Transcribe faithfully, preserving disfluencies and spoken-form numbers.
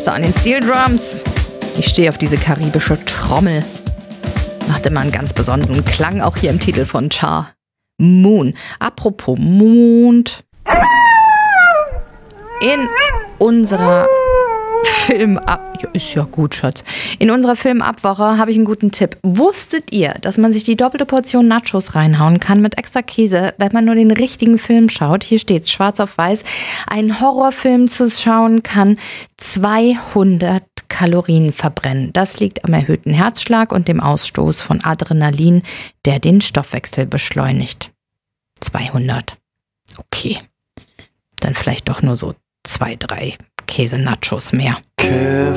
Meister an den Steel Drums. Ich stehe auf diese karibische Trommel. Macht immer einen ganz besonderen Klang, auch hier im Titel von Char. Moon. Apropos Mond. In unserer Filmab... Ja, ist ja gut, Schatz. In unserer Filmabwoche habe ich einen guten Tipp. Wusstet ihr, dass man sich die doppelte Portion Nachos reinhauen kann mit extra Käse, wenn man nur den richtigen Film schaut? Hier steht's schwarz auf weiß. Ein Horrorfilm zu schauen kann zweihundert Kalorien verbrennen. Das liegt am erhöhten Herzschlag und dem Ausstoß von Adrenalin, der den Stoffwechsel beschleunigt. zweihundert. Okay. Dann vielleicht doch nur so zwei, drei Käse-Nachos mehr.